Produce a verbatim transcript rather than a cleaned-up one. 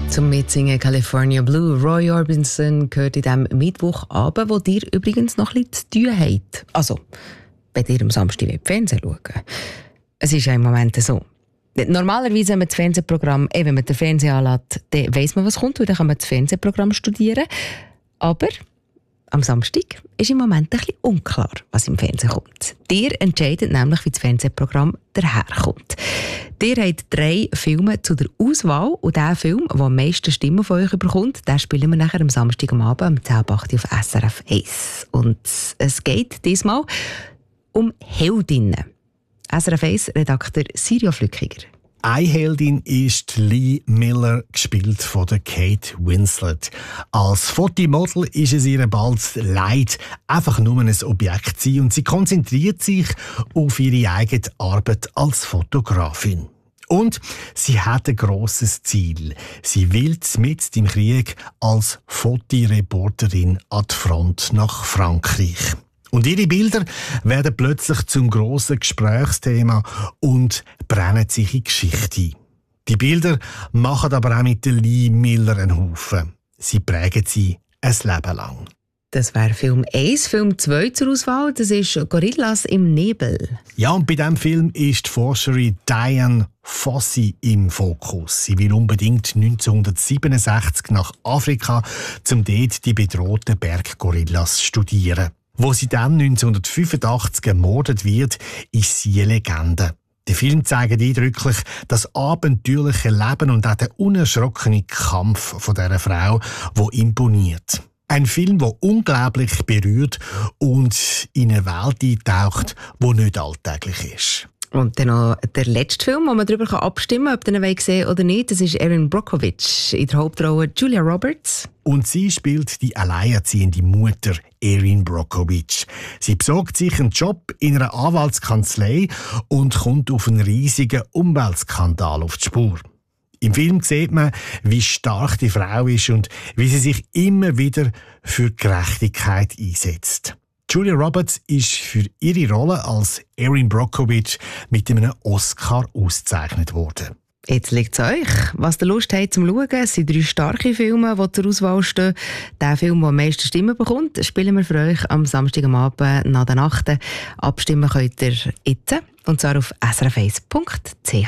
Zum Mitsingen California Blue. Roy Orbison gehört in diesem Mittwochabend, wo dir übrigens noch ein bisschen zu tun habt. Also, wenn ihr am Samstag Fernsehen schaut. Es ist ja im Moment so. Normalerweise, wenn man das Fernsehprogramm, eh, wenn man den Fernseher anlässt, dann weiss man, was kommt, und dann kann man das Fernsehprogramm studieren. Aber am Samstag ist im Moment ein bisschen unklar, was im Fernsehen kommt. Ihr entscheidet nämlich, wie das Fernsehprogramm daherkommt. Ihr habt drei Filme zu der Auswahl, und der Film, der am meisten Stimmen von euch bekommt, den spielen wir nachher am Samstag am Abend um zehn Uhr acht auf S R F eins. Und es geht diesmal um Heldinnen. S R F eins Redakteur Sirio Flückiger. Eine Heldin ist Lee Miller, gespielt von der Kate Winslet. Als Fotomodel ist es ihr bald leid, einfach nur ein Objekt zu sein, und sie konzentriert sich auf ihre eigene Arbeit als Fotografin. Und sie hat ein grosses Ziel. Sie will mit im Krieg als Fotoreporterin an die Front nach Frankreich. Und ihre Bilder werden plötzlich zum grossen Gesprächsthema und brennen sich in Geschichte ein. Die Bilder machen aber auch mit der Lee Miller einen Haufen. Sie prägen sie ein Leben lang. Das wäre Film eins. Film zwei zur Auswahl, das ist «Gorillas im Nebel». Ja, und bei diesem Film ist die Forscherin Diane Fossey im Fokus. Sie will unbedingt neunzehnhundertsiebenundsechzig nach Afrika, um dort die bedrohten Berggorillas zu studieren. Wo sie dann neunzehnhundertfünfundachtzig ermordet wird, ist sie eine Legende. Der Film zeigt eindrücklich das abenteuerliche Leben und auch den unerschrockenen Kampf von dieser Frau, die imponiert. Ein Film, der unglaublich berührt und in eine Welt eintaucht, die nicht alltäglich ist. Und dann noch der letzte Film, wo man darüber abstimmen kann, ob ihr ihn sehen oder nicht. Das ist Erin Brockovich, in der Hauptrolle Julia Roberts. Und sie spielt die alleinerziehende Mutter Erin Brockovich. Sie besorgt sich einen Job in einer Anwaltskanzlei und kommt auf einen riesigen Umweltskandal auf die Spur. Im Film sieht man, wie stark die Frau ist und wie sie sich immer wieder für Gerechtigkeit einsetzt. Julia Roberts ist für ihre Rolle als Erin Brockovich mit einem Oscar ausgezeichnet worden. Jetzt liegt es euch, was ihr Lust habt zum Schauen. Es sind drei starke Filme, die zur Auswahl stehen. Der Film, der am meisten Stimmen bekommt, spielen wir für euch am Samstag am Abend nach der Nacht. Abstimmen könnt ihr jetzt, und zwar auf s r f eins punkt c h.